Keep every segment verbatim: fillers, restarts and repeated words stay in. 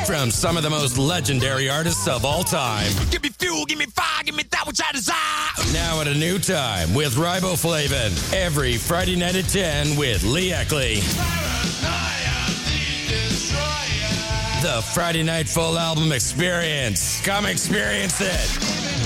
from some of the most legendary artists of all time. Give me fuel, give me fire, give me that which I desire. Now at a new time with Riboflavin. Every Friday night at ten with Lee Eckley. The Friday Night Full Album Experience. Come experience it.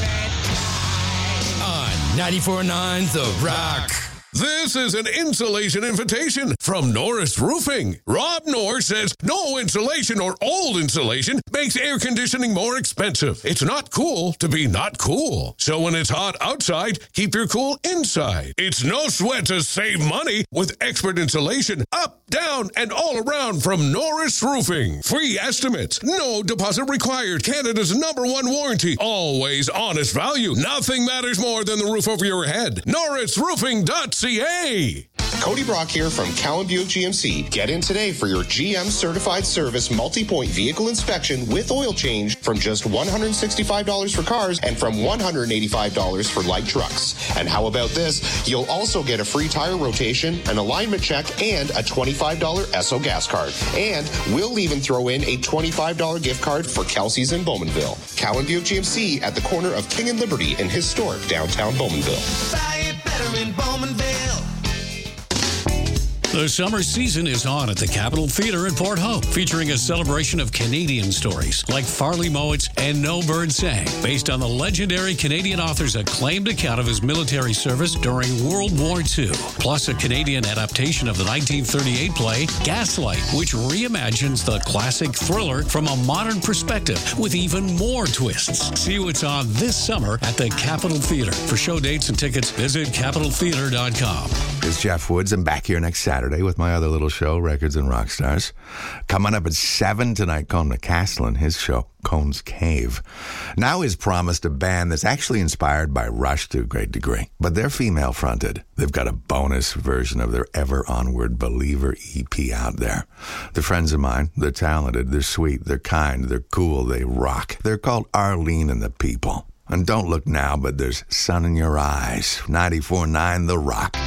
On ninety-four point nine The Rock. This is an insulation invitation from Norris Roofing. Rob Norris says no insulation or old insulation makes air conditioning more expensive. It's not cool to be not cool. So when it's hot outside, keep your cool inside. It's no sweat to save money with expert insulation up, down, and all around from Norris Roofing. Free estimates, no deposit required. Canada's number one warranty. Always honest value. Nothing matters more than the roof over your head. Norris Roofing dot C A. Cody Brock here from Cowan Buick G M C. Get in today for your G M certified service multi-point vehicle inspection with oil change from just one hundred sixty-five dollars for cars and from one hundred eighty-five dollars for light trucks. And how about this? You'll also get a free tire rotation, an alignment check, and a twenty-five dollars S O gas card. And we'll even throw in a twenty-five dollars gift card for Kelsey's in Bowmanville. Cowan Buick G M C at the corner of King and Liberty in historic downtown Bowmanville. Buy it better in Bowmanville. The summer season is on at the Capitol Theatre in Port Hope, featuring a celebration of Canadian stories like Farley Mowat's And No Bird Sang, based on the legendary Canadian author's acclaimed account of his military service during World War Two. Plus a Canadian adaptation of the nineteen thirty-eight play Gaslight, which reimagines the classic thriller from a modern perspective with even more twists. See what's on this summer at the Capitol Theatre. For show dates and tickets, visit capitol theatre dot com. It's Jeff Woods. I'm back here next Saturday with my other little show, Records and Rockstars. Coming up at seven tonight, Cone McCaslin, his show, Cone's Cave. Now he's promised a band that's actually inspired by Rush to a great degree, but they're female-fronted. They've got a bonus version of their Ever Onward Believer E P out there. They're friends of mine. They're talented. They're sweet. They're kind. They're cool. They rock. They're called Arlene and the People. And don't look now, but there's sun in your eyes. ninety-four point nine The Rock.